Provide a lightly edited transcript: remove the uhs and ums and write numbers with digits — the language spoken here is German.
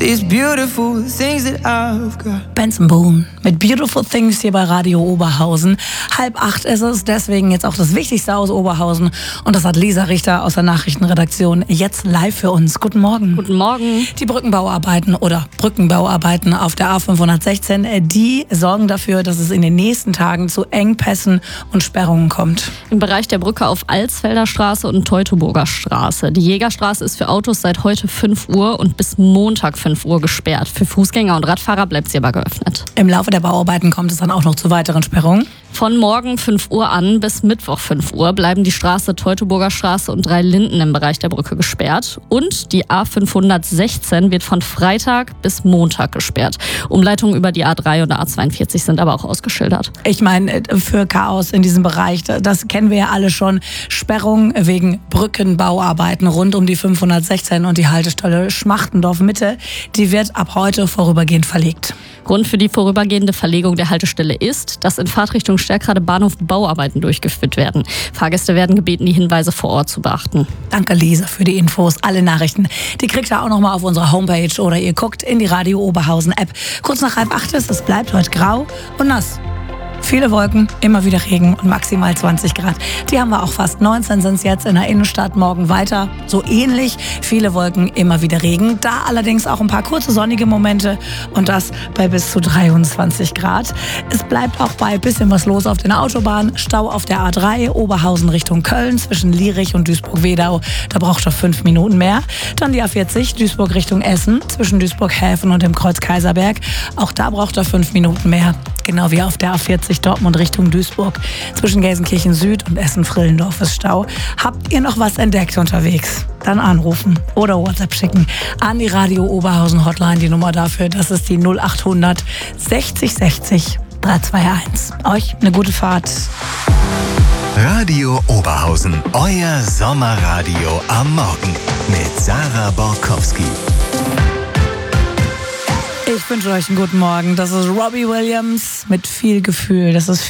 these beautiful things that I've got. Benson Boone mit Beautiful Things hier bei Radio Oberhausen. 7:30 ist es, deswegen jetzt auch das Wichtigste aus Oberhausen. Und das hat Lisa Richter aus der Nachrichtenredaktion jetzt live für uns. Guten Morgen. Guten Morgen. Die Brückenbauarbeiten auf der A516, die sorgen dafür, dass es in den nächsten Tagen zu Engpässen und Sperrungen kommt. Im Bereich der Brücke auf Alsfelder Straße und Teutoburger Straße. Die Jägerstraße ist für Autos seit heute 5 Uhr und bis Montag 5 Uhr gesperrt. Für Fußgänger und Radfahrer bleibt sie aber geöffnet. Im Laufe der Bauarbeiten kommt es dann auch noch zu weiteren Sperrungen. Von morgen 5 Uhr an bis Mittwoch 5 Uhr bleiben die Straße Teutoburger Straße und 3 Linden im Bereich der Brücke gesperrt. Und die A516 wird von Freitag bis Montag gesperrt. Umleitungen über die A3 und der A42 sind aber auch ausgeschildert. Ich meine, für Chaos in diesem Bereich, das kennen wir ja alle schon. Sperrungen wegen Brückenbauarbeiten rund um die 516 und die Haltestelle Schmachtendorf Mitte, die wird ab heute vorübergehend verlegt. Grund für die vorübergehende Verlegung der Haltestelle ist, dass in Fahrtrichtung Stärkrade Bahnhof Bauarbeiten durchgeführt werden. Fahrgäste werden gebeten, die Hinweise vor Ort zu beachten. Danke, Lisa, für die Infos. Alle Nachrichten, die kriegt ihr auch nochmal auf unserer Homepage oder ihr guckt in die Radio Oberhausen App. Kurz nach 7:30 ist es, bleibt heute grau und nass. Viele Wolken, immer wieder Regen und maximal 20 Grad. Die haben wir auch fast. 19 sind es jetzt in der Innenstadt, morgen weiter. So ähnlich, viele Wolken, immer wieder Regen. Da allerdings auch ein paar kurze sonnige Momente und das bei bis zu 23 Grad. Es bleibt auch bei bisschen was los auf den Autobahnen. Stau auf der A3, Oberhausen Richtung Köln zwischen Lierich und Duisburg-Wedau. Da braucht er 5 Minuten mehr. Dann die A40, Duisburg Richtung Essen zwischen Duisburg-Häfen und dem Kreuz Kaiserberg. Auch da braucht er 5 Minuten mehr. Genau wie auf der A40 Dortmund Richtung Duisburg. Zwischen Gelsenkirchen Süd und Essen-Frillendorf ist Stau. Habt ihr noch was entdeckt unterwegs? Dann anrufen oder WhatsApp schicken an die Radio Oberhausen Hotline. Die Nummer dafür, das ist die 0800 60 60 321. Euch eine gute Fahrt. Radio Oberhausen, euer Sommerradio am Morgen mit Sarah Borkowski. Ich wünsche euch einen guten Morgen. Das ist Robbie Williams mit viel Gefühl. Das ist